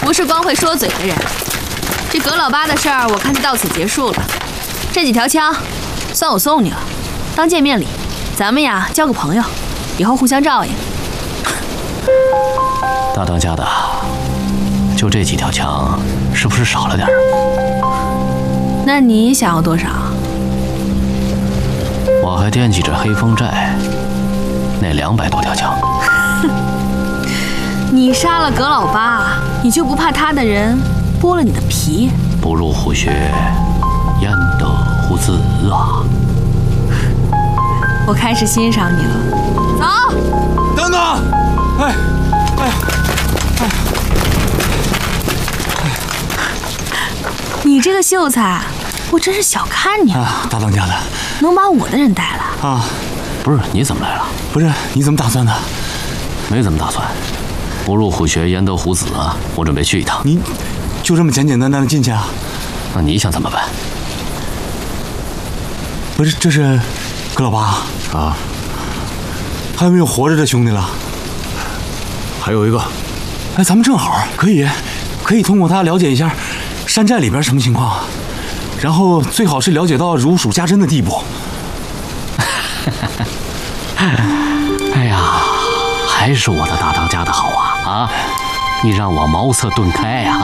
不是光会说嘴的人。这葛老八的事儿，我看就到此结束了。这几条枪，算我送你了，当见面礼。咱们呀，交个朋友，以后互相照应。 大当家的，就这几条枪，是不是少了点儿？ 那你想要多少？ 我还惦记着黑风寨那200多条枪。 你杀了葛老八，你就不怕他的人剥了你的皮？ 不入虎穴，焉得虎子啊！ 我开始欣赏你了。走， 等等，哎。 你这个秀才，我真是小看你了。 大当家的， 能把我的人带来啊？ 不是，你怎么来了？ 不是，你怎么打算的？ 没怎么打算。不入虎穴，焉得虎子啊！我准备去一趟。 你就这么简简单单的进去啊？ 那你想怎么办？ 不是，这是葛老八啊？ 还有没有活着的兄弟了？ 还有一个。 哎，咱们正好可以通过他了解一下山寨里边什么情况，然后最好是了解到如数家珍的地步。 哎呀，还是我的大当家的好啊！啊，你让我茅塞顿开呀！